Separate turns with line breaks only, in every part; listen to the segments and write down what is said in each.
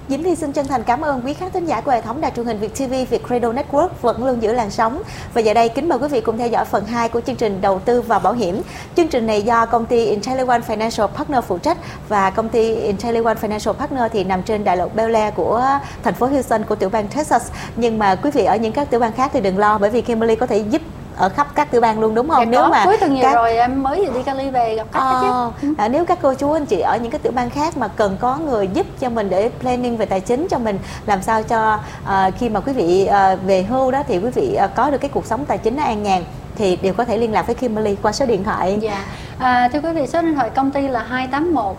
Diễm Thi xin chân thành cảm ơn quý khán thính giả của hệ thống đài truyền hình Việt TV, Việt Radio Network vẫn luôn giữ làn sóng. Và giờ đây kính mời quý vị cùng theo dõi phần 2 của chương trình đầu tư vào bảo hiểm. Chương trình này do công ty IntelliOne Financial Partner phụ trách, và công ty IntelliOne Financial Partner thì nằm trên đại lộ Bel Air của thành phố Houston của tiểu bang Texas. Nhưng mà quý vị ở những các tiểu bang khác thì đừng lo, bởi vì Kimberly có thể giúp ở khắp các tiểu bang luôn, đúng không?
Nếu mà cuối tuần vừa rồi em mới đi Cali về gặp khách chứ.
Nếu các cô chú anh chị ở những cái tiểu bang khác mà cần có người giúp cho mình để planning về tài chính cho mình, làm sao cho khi mà quý vị về hưu đó thì quý vị có được cái cuộc sống tài chính nó an nhàn, thì đều có thể liên lạc với Kimberly qua số điện thoại.
Dạ. Thưa quý vị, số điện thoại công ty là 281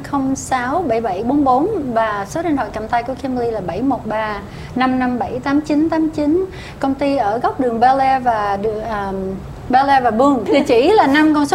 506 7744 và số điện thoại cầm tay của Kimberly là 713 557 8989. Công ty ở góc đường Bel Air và Bel Air và Boone. Địa chỉ là 5 con số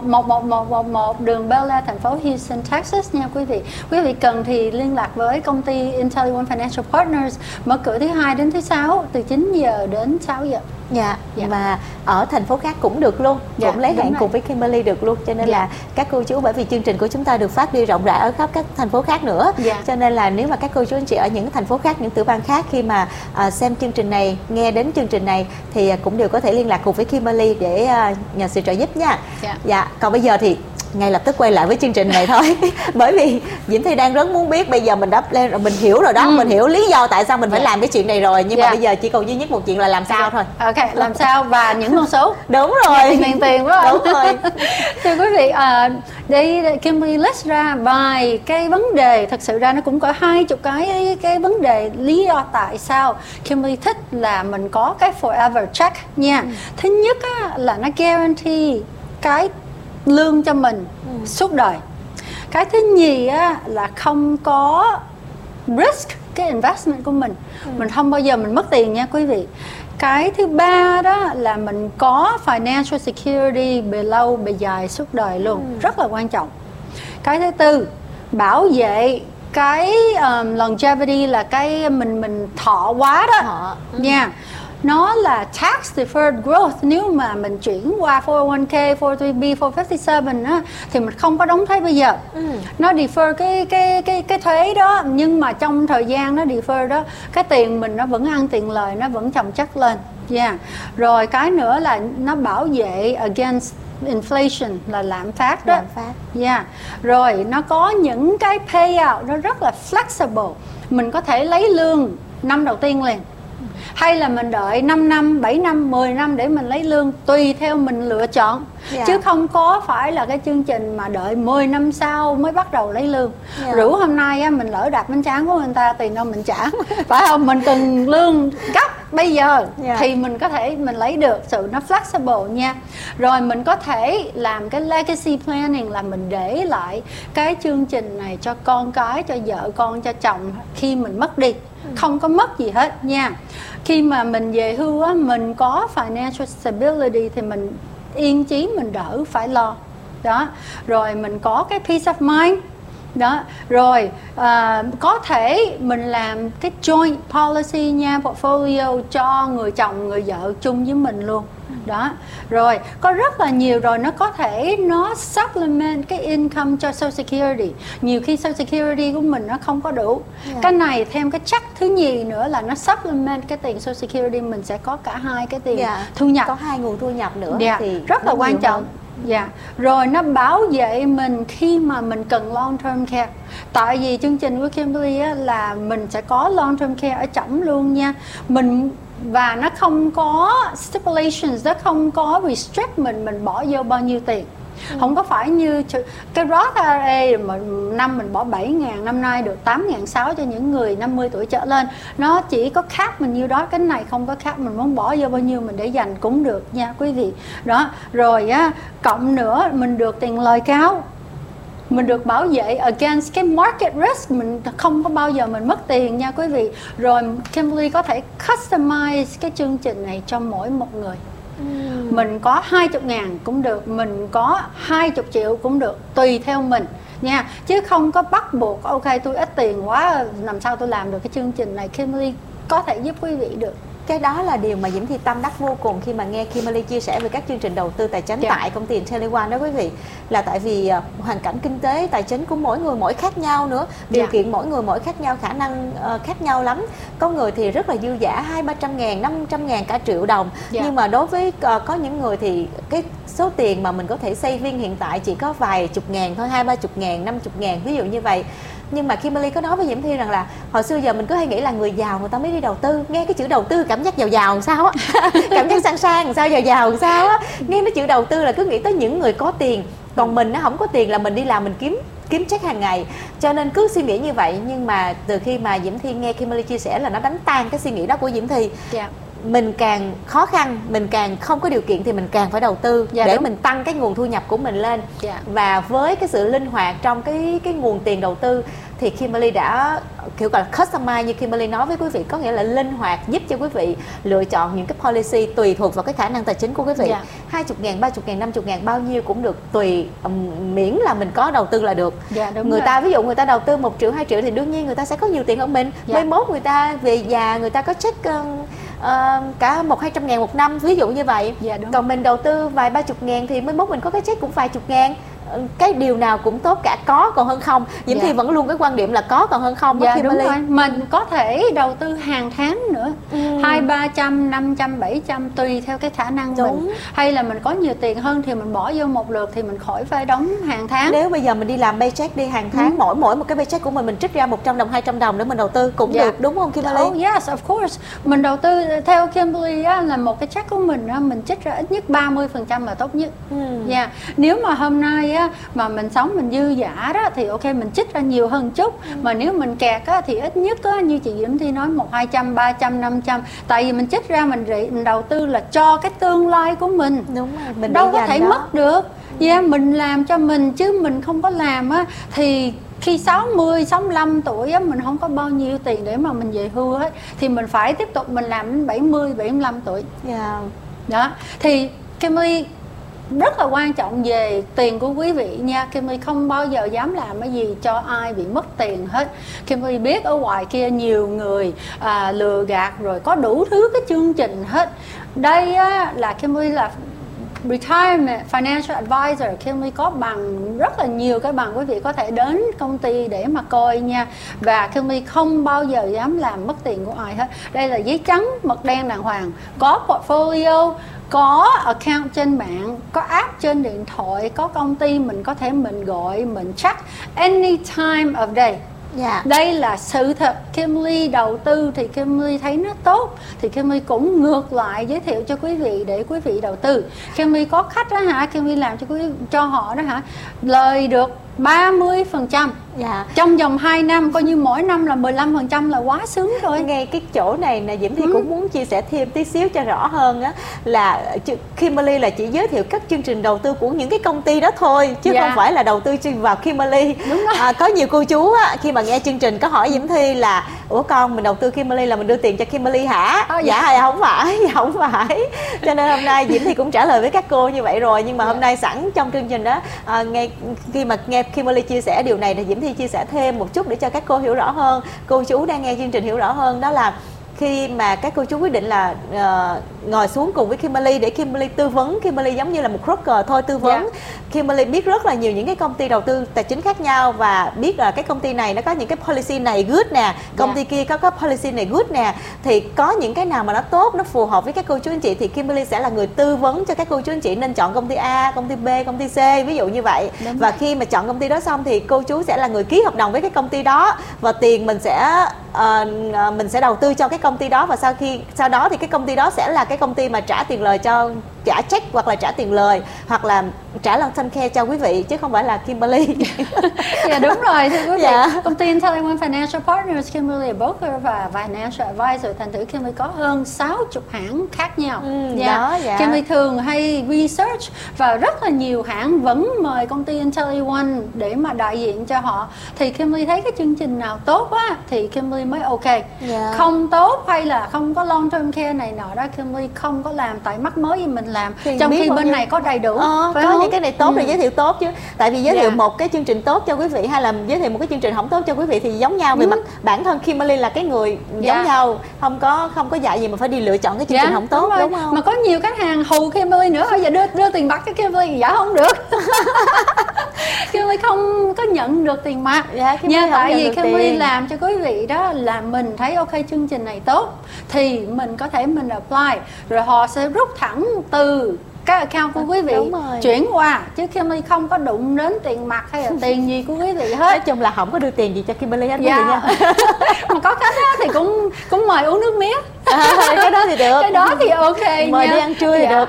11111 đường Bel Air, thành phố Houston, Texas nha quý vị. Quý vị cần thì liên lạc với công ty IntelliOne Financial Partners, mở cửa thứ 2 đến thứ 6 từ 9 giờ đến 6 giờ.
Dạ, và ở thành phố khác cũng được luôn, cũng lấy hẹn cùng với Kimberly được luôn. Cho nên là các cô chú, bởi vì chương trình của chúng ta được phát đi rộng rãi ở khắp các thành phố khác nữa, cho nên là nếu mà các cô chú anh chị ở những thành phố khác, những tiểu bang khác khi mà xem chương trình này, nghe đến chương trình này thì cũng đều có thể liên lạc cùng với Kimberly để nhờ sự trợ giúp nha. Dạ, còn bây giờ thì ngay lập tức quay lại với chương trình này thôi. Bởi vì Diễm Thi đang rất muốn biết, bây giờ mình đã lên rồi, mình hiểu rồi đó, mình hiểu lý do tại sao mình phải làm cái chuyện này rồi, nhưng mà bây giờ chỉ còn duy nhất một chuyện là làm sao thôi.
Ok, làm sao và những con số.
Đúng rồi,
tiền phải không?
Đúng rồi.
Thưa quý vị, đây Kimberly list ra vài cái vấn đề, thật sự ra nó cũng có 20 cái vấn đề lý do tại sao Kimberly thích là mình có cái forever check nha. Thứ nhất là nó guarantee cái lương cho mình suốt đời. Cái thứ nhì là không có risk cái investment của mình. Mình không bao giờ mình mất tiền nha quý vị. Cái thứ ba đó là mình có financial security về lâu về dài suốt đời luôn, rất là quan trọng. Cái thứ tư, bảo vệ cái longevity là cái mình thọ quá đó nha. Nó là tax deferred growth. Nếu mà mình chuyển qua 401k, 403b, 457 á, thì mình không có đóng thuế bây giờ. Nó defer cái thuế đó, nhưng mà trong thời gian nó defer đó, cái tiền mình nó vẫn ăn tiền lời, nó vẫn chồng chất lên. Rồi cái nữa là nó bảo vệ against inflation là lạm phát đó. Rồi nó có những cái payout nó rất là flexible. Mình có thể lấy lương năm đầu tiên liền, hay là mình đợi 5 năm, 7 năm, 10 năm để mình lấy lương, tùy theo mình lựa chọn. Chứ không có phải là cái chương trình mà đợi 10 năm sau mới bắt đầu lấy lương. Rủ hôm nay mình lỡ đạp bánh tráng của người ta, tiền đâu mình trả. Phải không? Mình cần lương gấp bây giờ thì mình có thể mình lấy được, sự nó flexible nha. Rồi mình có thể làm cái legacy planning, là mình để lại cái chương trình này cho con cái, cho vợ con, cho chồng khi mình mất đi. Không có mất gì hết nha. Khi mà mình về hưu á, mình có financial stability thì mình yên chí, mình đỡ phải lo đó. Rồi mình có cái peace of mind đó. Rồi có thể mình làm cái joint policy nha, portfolio cho người chồng người vợ chung với mình luôn đó. Rồi có rất là nhiều. Rồi nó có thể nó supplement cái income cho Social Security. Nhiều khi Social Security của mình nó không có đủ, cái này thêm cái check thứ nhì nữa là nó supplement cái tiền Social Security, mình sẽ có cả hai cái tiền thu nhập,
có hai nguồn thu nhập nữa
thì rất là quan trọng. Rồi nó bảo vệ mình khi mà mình cần long term care. Tại vì chương trình của Kimberly là mình sẽ có long term care ở trỏng luôn nha. Và nó không có stipulations, nó không có restrict mình bỏ vô bao nhiêu tiền. Không có phải như cái Roth IRA mà năm mình bỏ 7.000, năm nay được 8.600 cho những người 50 tuổi trở lên. Nó chỉ có cap mình nhiêu đó. Cái này không có cap, mình muốn bỏ vô bao nhiêu mình để dành cũng được nha quý vị đó. Rồi cộng nữa mình được tiền lời cao, mình được bảo vệ against cái market risk, mình không có bao giờ mình mất tiền nha quý vị. Rồi Kimberly có thể customize cái chương trình này cho mỗi một người. Mình có 20.000 cũng được, mình có 20 triệu cũng được, tùy theo mình nha. Chứ không có bắt buộc ok tôi ít tiền quá làm sao tôi làm được cái chương trình này. Kimberly có thể giúp quý vị được.
Cái đó là điều mà Diễm Thi tâm đắc vô cùng khi mà nghe Kimberly chia sẻ về các chương trình đầu tư tài chính tại công ty IntelliOne đó quý vị. Là tại vì hoàn cảnh kinh tế tài chính của mỗi người mỗi khác nhau nữa, điều kiện mỗi người mỗi khác nhau, khả năng khác nhau lắm. Có người thì rất là dư dả 200-300 ngàn, 500 ngàn, cả triệu đồng. Nhưng mà đối với có những người thì cái số tiền mà mình có thể saving hiện tại chỉ có vài chục ngàn thôi, 20-30 ngàn, 50 ngàn, ví dụ như vậy. Nhưng mà Kimberly có nói với Diễm Thi rằng là hồi xưa giờ mình cứ hay nghĩ là người giàu người ta mới đi đầu tư. Nghe cái chữ đầu tư cảm giác giàu giàu sao á cảm giác sang sang sao, giàu giàu sao á. Nghe cái chữ đầu tư là cứ nghĩ tới những người có tiền, còn mình nó không có tiền là mình đi làm mình kiếm check hàng ngày, cho nên cứ suy nghĩ như vậy. Nhưng mà từ khi mà Diễm Thi nghe Kimberly chia sẻ là nó đánh tan cái suy nghĩ đó của Diễm Thi. Mình càng khó khăn, mình càng không có điều kiện thì mình càng phải đầu tư để mình tăng cái nguồn thu nhập của mình lên. Và với cái sự linh hoạt trong cái nguồn tiền đầu tư thì Kimberly đã kiểu gọi là customize, như Kimberly nói với quý vị, có nghĩa là linh hoạt giúp cho quý vị lựa chọn những cái policy tùy thuộc vào cái khả năng tài chính của quý vị. 20 ngàn, 30 ngàn, 50 ngàn, bao nhiêu cũng được, tùy, miễn là mình có đầu tư là được. Người ta ví dụ người ta đầu tư 1 triệu, 2 triệu thì đương nhiên người ta sẽ có nhiều tiền hơn mình. Mai mốt người ta về già người ta có check cả 100-200 ngàn một năm, ví dụ như vậy. Còn mình đầu tư vài 30 ngàn thì mới mốt mình có cái check cũng vài chục ngàn. Cái điều nào cũng tốt cả, có còn hơn không. Diễm Thi vẫn luôn cái quan điểm là có còn hơn không.
Đúng rồi. Mình có thể đầu tư hàng tháng nữa, 200-300, 500-700 tùy theo cái khả năng mình. Hay là mình có nhiều tiền hơn thì mình bỏ vô một lượt thì mình khỏi phải đóng hàng tháng.
Nếu bây giờ mình đi làm paycheck đi hàng tháng, mỗi một cái paycheck của mình trích ra 100 đồng, 200 đồng để mình đầu tư cũng được, đúng không Kimberly?
Yes, of course. Mình đầu tư theo Kimberly là một cái check của mình mình trích ra ít nhất 30% là tốt nhất. Nếu mà hôm nay mà mình sống mình dư giả đó thì ok mình trích ra nhiều hơn chút. Mà nếu mình kẹt thì ít nhất như chị Diễm Thi nói 100, 200, 300, 500. Tại vì mình trích ra mình đầu tư là cho cái tương lai của mình.
Đúng rồi, mình
đâu có thể mất được. Mình làm cho mình chứ mình không có làm thì khi 60, 65 tuổi mình không có bao nhiêu tiền để mà mình về hưu hết, thì mình phải tiếp tục mình làm đến 70, 75 tuổi. Đó, thì Kimberly rất là quan trọng về tiền của quý vị nha. Kimberly không bao giờ dám làm cái gì cho ai bị mất tiền hết. Kimberly biết ở ngoài kia nhiều người lừa gạt rồi có đủ thứ cái chương trình hết. Đây là Kimberly là Retirement Financial Advisor. Kimberly có bằng rất là nhiều cái bằng, quý vị có thể đến công ty để mà coi nha. Và Kimberly không bao giờ dám làm mất tiền của ai hết. Đây là giấy trắng mực đen đàng hoàng, có portfolio, có account trên mạng, có app trên điện thoại, có công ty mình có thể mình gọi, mình check any time of day. Đây là sự thật. Kimberly đầu tư thì Kimberly thấy nó tốt thì Kimberly cũng ngược lại giới thiệu cho quý vị để quý vị đầu tư. Kimberly có khách đó Kimberly làm cho họ đó lời được 30%. Trong vòng 2 năm, coi như mỗi năm là 15% là quá sướng rồi.
Ngay cái chỗ này nè, Diễm Thi cũng muốn chia sẻ thêm tí xíu cho rõ hơn là Kimberly là chỉ giới thiệu các chương trình đầu tư của những cái công ty đó thôi, chứ không phải là đầu tư vào Kimberly. Có nhiều cô chú khi mà nghe chương trình có hỏi Diễm Thi là ủa con mình đầu tư Kimberly là mình đưa tiền cho Kimberly hả? Hay không phải. Cho nên hôm nay Diễm Thi cũng trả lời với các cô như vậy rồi. Nhưng mà hôm nay sẵn trong chương trình đó, khi mà nghe Kimberly chia sẻ điều này thì Diễm Thi chia sẻ thêm một chút để cho các cô hiểu rõ hơn, cô chú đang nghe chương trình hiểu rõ hơn. Đó là khi mà các cô chú quyết định là ngồi xuống cùng với Kimberly để Kimberly tư vấn, Kimberly giống như là một broker thôi, tư vấn. Kimberly biết rất là nhiều những cái công ty đầu tư tài chính khác nhau và biết là cái công ty này nó có những cái policy này good nè, công ty kia có policy này good nè, thì có những cái nào mà nó tốt, nó phù hợp với các cô chú anh chị thì Kimberly sẽ là người tư vấn cho các cô chú anh chị nên chọn công ty A, công ty B, công ty C, ví dụ như vậy. Và khi mà chọn công ty đó xong thì cô chú sẽ là người ký hợp đồng với cái công ty đó và tiền mình sẽ đầu tư cho cái công ty đó, và sau đó thì cái công ty đó sẽ là cái công ty mà trả tiền lời trả check hoặc là trả tiền lời hoặc là trả long term care cho quý vị, chứ không phải là Kimberly.
Đúng rồi thưa quý vị. Công ty IntelliOne Financial Partners, Kimberly là broker và financial advisor, thành thử Kimberly có hơn 60 hãng khác nhau. Kimberly thường hay research và rất là nhiều hãng vẫn mời công ty IntelliOne để mà đại diện cho họ. Thì Kimberly thấy cái chương trình nào tốt thì Kimberly mới ok. Không tốt hay là không có long term care này nọ đó Kimberly không có làm, tại mắc mới gì mình làm, trong khi bên này có đầy đủ.
Có không? Những cái này tốt thì giới thiệu tốt chứ. Tại vì giới thiệu một cái chương trình tốt cho quý vị hay là giới thiệu một cái chương trình không tốt cho quý vị thì giống nhau. Vì mặt bản thân Kimberly là cái người giống nhau, không có dạy gì mà phải đi lựa chọn cái chương trình không tốt, đúng không?
Mà có nhiều khách hàng hù Kimberly nữa, bây giờ đưa tiền mặt cho Kimberly, dạ không được. Kimberly không có nhận được tiền mặt nha, tại vì Kimberly làm cho quý vị đó là mình thấy ok chương trình này tốt thì mình có thể mình apply, rồi họ sẽ rút thẳng từ cái account của quý vị chuyển qua, chứ Kimberly không có đụng đến tiền mặt hay là tiền gì của quý vị hết.
Nói chung là không có đưa tiền gì cho Kimberly hết, quý vị nha.
Mà có cái đó thì cũng mời uống nước mía.
Cái đó thì được,
cái đó thì ok,
mời đi ăn trưa thì được.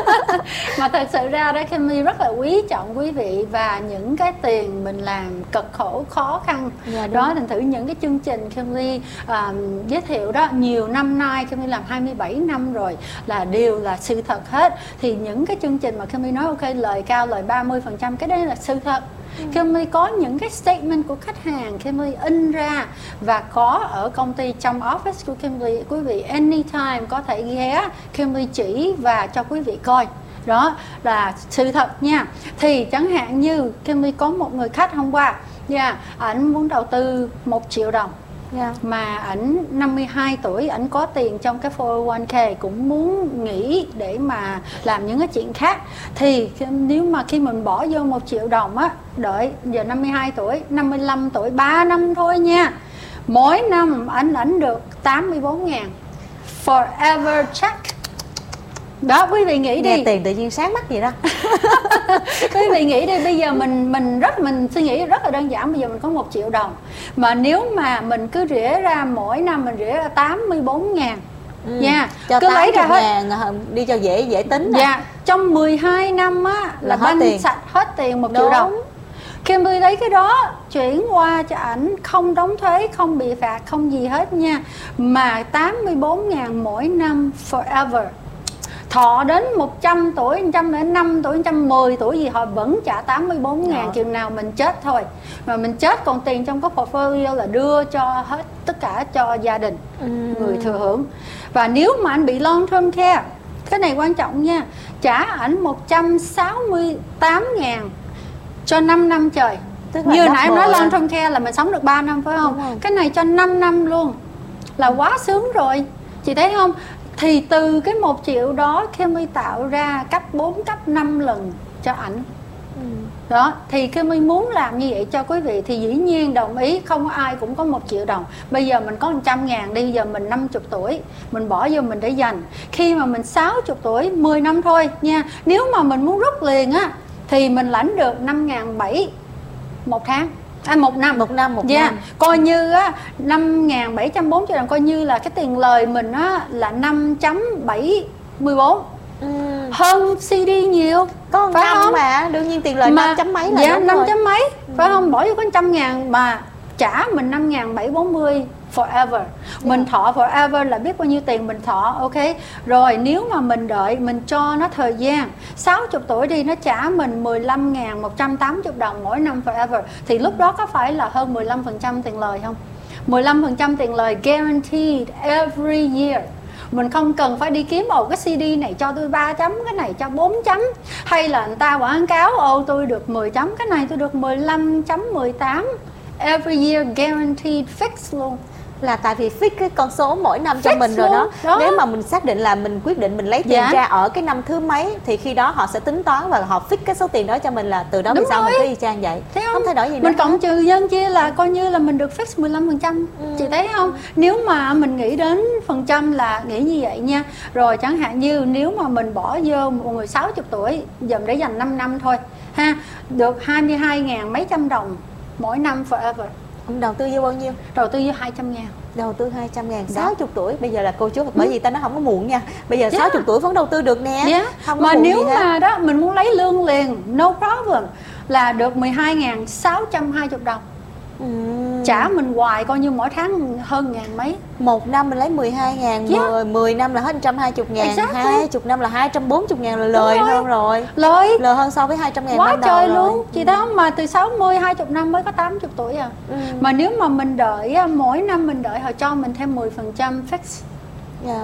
Mà thật sự ra đó Kimberly rất là quý trọng quý vị và những cái tiền mình làm cực khổ khó khăn đó. Thành thử những cái chương trình Kimberly giới thiệu đó nhiều năm nay, Kimberly làm 27 năm rồi, là đều là sự thật hết. Thì những cái chương trình mà Kimberly nói ok lời cao lời 30%, cái đấy là sự thật. Kimberly có những cái statement của khách hàng Kimberly in ra và có ở công ty trong office của Kimberly. Quý vị anytime có thể ghé Kimberly chỉ và cho quý vị coi. Đó là sự thật nha. Thì chẳng hạn như Kimberly có một người khách hôm qua, ảnh muốn đầu tư 1 triệu đồng. Mà ảnh 52 tuổi, ảnh có tiền trong cái 401k, cũng muốn nghỉ để mà làm những cái chuyện khác. Thì nếu mà khi mình bỏ vô 1 triệu đồng á, đợi giờ 52 tuổi, 55 tuổi, 3 năm thôi nha, mỗi năm ảnh được 84.000 forever check. Đó, quý vị nghĩ đi.
Nghe tiền tự nhiên sáng mắt gì đó.
Quý vị nghĩ đi, bây giờ mình suy nghĩ rất là đơn giản. Bây giờ mình có 1 triệu đồng, mà nếu mà mình cứ rỉa ra mỗi năm mình rỉa ra 84.000 nha,
cho
cứ lấy ra hết
đi cho dễ tính.
Trong 12 năm á là banh sạch hết tiền 1 triệu đồng. Kimberly lấy cái đó chuyển qua cho ảnh, không đóng thuế, không bị phạt, không gì hết nha, mà 84.000 mỗi năm forever. Thọ đến 100 tuổi, 105 tuổi, 110 tuổi gì họ vẫn trả 84.000 chừng nào mình chết thôi. Mà mình chết còn tiền trong cái portfolio là đưa cho hết tất cả cho gia đình, người thừa hưởng. Và nếu mà anh bị long term care, cái này quan trọng nha, trả ảnh 168.000 cho 5 năm trời. Như nãy em nói long term care là mình sống được 3 năm phải không? Cái này cho 5 năm luôn là quá sướng rồi. Chị thấy không? Thì từ cái 1 triệu đó Kimberly tạo ra cấp 4, cấp 5 lần cho ảnh. Đó, thì Kimberly muốn làm như vậy cho quý vị thì dĩ nhiên đồng ý, không ai cũng có 1 triệu đồng. Bây giờ mình có 100.000 đi, giờ mình 50 tuổi, mình bỏ vô mình để dành. Khi mà mình 60 tuổi, 10 năm thôi nha. Nếu mà mình muốn rút liền á thì mình lãnh được 5.700 một tháng. Một năm. Coi như á 5.740 đồng, coi như là cái tiền lời mình á là 5.74. Hơn CD nhiều.
Có phải không? Mà đương nhiên tiền lời 5 mấy là
5 mấy, phải không? Bỏ vô có 100.000 mà trả mình 5.740 forever. Mình thọ forever là biết bao nhiêu tiền mình thọ, ok. Rồi nếu mà mình đợi, mình cho nó thời gian 60 tuổi đi, nó trả mình 15.180 đồng mỗi năm forever, thì lúc đó có phải là hơn 15% tiền lời không? 15% tiền lời guaranteed every year. Mình không cần phải đi kiếm cái CD này cho tôi 3 chấm, cái này cho 4 chấm, hay là người ta quảng cáo tôi được 10 chấm, cái này tôi được 15.18. Every year guaranteed fix luôn.
Là tại vì fix cái con số mỗi năm cho mình rồi đó. Nếu mà mình xác định là mình quyết định mình lấy tiền ra ở cái năm thứ mấy thì khi đó họ sẽ tính toán và họ fix cái số tiền đó cho mình, là từ đó về sau mình cứ y chang vậy, không thay đổi gì nữa.
Mình cộng trừ nhân chia là coi như là mình được fix 15%. Chị thấy không? Nếu mà mình nghĩ đến phần trăm là nghĩ như vậy nha. Rồi chẳng hạn như nếu mà mình bỏ vô một người 60 tuổi dùm để dành 5 năm thôi ha, được 22.000 mấy trăm đồng mỗi năm forever.
Đầu tư vô bao nhiêu?
Đầu tư vô 200.000.
Đầu tư 200.000, 60 tuổi. Bây giờ là cô chú, bởi vì ta nói không có muộn nha. Bây giờ 60 tuổi vẫn đầu tư được nè. Không
mà nếu mà đó mình muốn lấy lương liền, no problem, là được 12.620 đồng. Trả mình hoài coi như mỗi tháng hơn ngàn mấy.
Một năm mình lấy 12.000, 10 năm là hết 120.000, 20 năm là 240.000 là lời hơn rồi. Lời hơn so với 200.000
quá trời luôn. Chị thấy không? Mà từ 60, 20 năm mới có 80 tuổi à. Mà nếu mà mình đợi, mỗi năm mình đợi họ cho mình thêm 10% fix.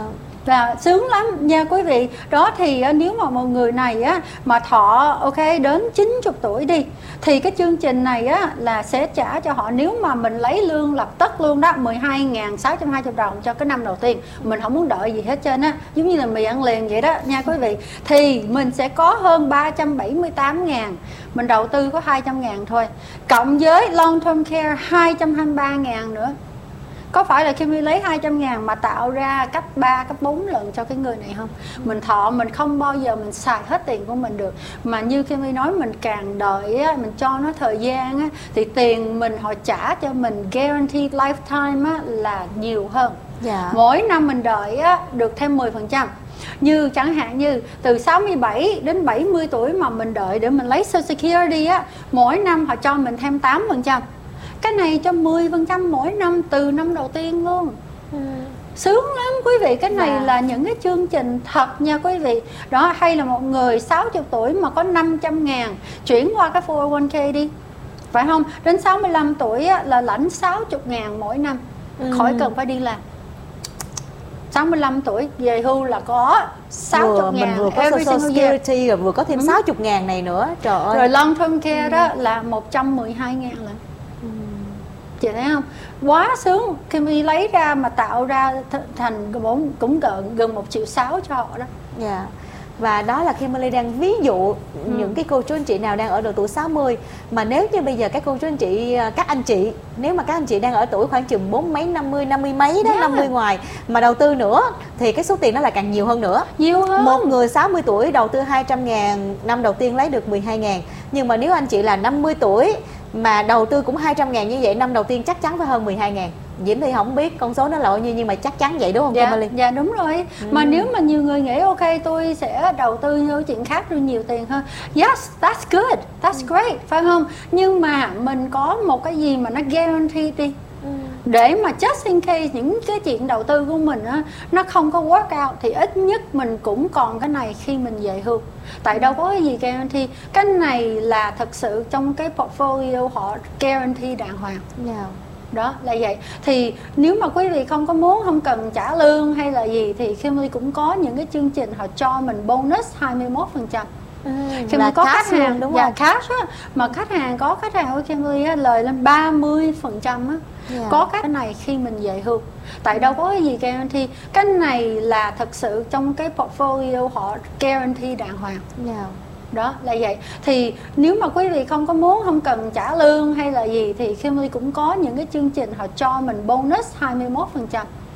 Và sướng lắm nha quý vị. Đó thì nếu mà một người này á mà thọ ok đến 90 tuổi đi, thì cái chương trình này á là sẽ trả cho họ, nếu mà mình lấy lương lập tức luôn đó, 12.620 đồng cho cái năm đầu tiên, mình không muốn đợi gì hết trơn á, giống như là mì ăn liền vậy đó nha quý vị, thì mình sẽ có hơn 378.000, mình đầu tư có 200.000 thôi, cộng với long term care 223.000 nữa. Có phải là Kimmy lấy 200.000 mà tạo ra cấp 3, cấp 4 lần cho cái người này không? Mình thọ mình không bao giờ mình xài hết tiền của mình được. Mà như Kimmy nói, mình càng đợi á, mình cho nó thời gian á, thì tiền mình họ trả cho mình guaranteed lifetime á, là nhiều hơn. Mỗi năm mình đợi á, được thêm 10%. Như chẳng hạn như từ 67 đến 70 tuổi mà mình đợi để mình lấy Social Security á, mỗi năm họ cho mình thêm 8%. Cái này cho 10% mỗi năm từ năm đầu tiên luôn. Sướng lắm quý vị. Cái này là những cái chương trình thật nha quý vị. Đó, hay là một người 60 tuổi mà có 500.000 chuyển qua cái 401k đi, phải không? Đến 65 tuổi á, là lãnh 60.000 mỗi năm, khỏi cần phải đi làm. 65 tuổi về hưu là có 60.000.
Mình vừa có Social Security rồi vừa có thêm 60.000 này nữa. Trời ơi.
Rồi long term care đó là 112.000 lần. Chị thấy không? Quá sướng. Kimmy lấy ra mà tạo ra thành cũng gần 1,6 triệu cho họ đó.
Và đó là Kimberly đang ví dụ những cái cô chú anh chị nào đang ở độ tuổi 60. Mà nếu như bây giờ các cô chú anh chị, các anh chị, nếu mà các anh chị đang ở tuổi khoảng chừng 40 mấy, 50 mấy đó, 50 ngoài mà đầu tư nữa, thì cái số tiền nó lại càng nhiều hơn nữa.
Nhiều hơn.
Một người 60 tuổi đầu tư 200.000, năm đầu tiên lấy được 12.000. Nhưng mà nếu anh chị là 50 tuổi mà đầu tư cũng 200.000 như vậy, năm đầu tiên chắc chắn phải hơn 12.000. Diễm thì không biết con số nó là bao nhiêu, nhưng mà chắc chắn vậy đúng không Kimberly?
Dạ đúng rồi. Mà nếu mà nhiều người nghĩ ok tôi sẽ đầu tư vô chuyện khác rồi nhiều tiền hơn, yes, that's good, that's great, phải không? Nhưng mà mình có một cái gì mà nó guarantee đi, để mà just in case những cái chuyện đầu tư của mình á, nó không có work out, thì ít nhất mình cũng còn cái này khi mình về hưu. Tại đâu có cái gì guarantee. Cái này là thật sự trong cái portfolio họ guarantee đàng hoàng. Đó là vậy. Thì nếu mà quý vị không có muốn, không cần trả lương hay là gì, thì Kimberly cũng có những cái chương trình họ cho mình bonus 21%. Khi mà có khách hàng đúng không? Cash á, mà khách hàng của Kimberly á, lời lên 30% á. Có cái này khi mình về hưu. Tại đâu có cái gì guarantee. Cái này là thật sự trong cái portfolio họ guarantee đàng hoàng. Đó là vậy. Thì nếu mà quý vị không có muốn, không cần trả lương hay là gì, thì Kimberly cũng có những cái chương trình họ cho mình bonus 21%.